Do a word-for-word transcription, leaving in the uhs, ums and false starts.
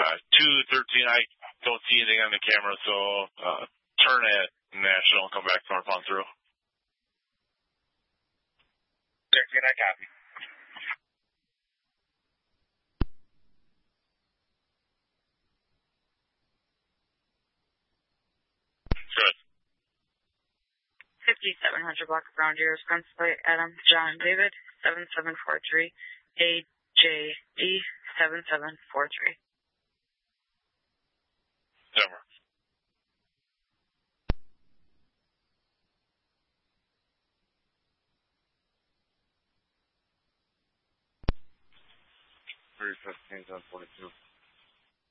Uh, two thirteen, I don't see anything on the camera, so uh, turn at National and come back northbound through. thirteen, I copy. Good. fifty-seven hundred block of Brown Deer, Wisconsin plate, Adam, John, David, seven seven four three, A J D, seven seven four three. Denver. three fifteen, seven forty-two.